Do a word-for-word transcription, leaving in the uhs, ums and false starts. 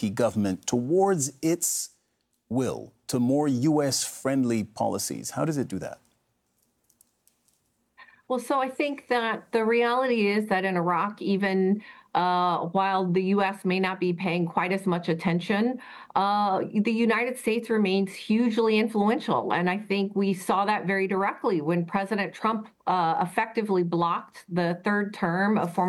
Zelensky government towards its will to more U S-friendly policies? How does it do that? Well, so I think that the reality is that in Iraq, even uh, while the U S may not be paying quite as much attention, uh, the United States remains hugely influential. And I think we saw that very directly when President Trump uh, effectively blocked the third term of former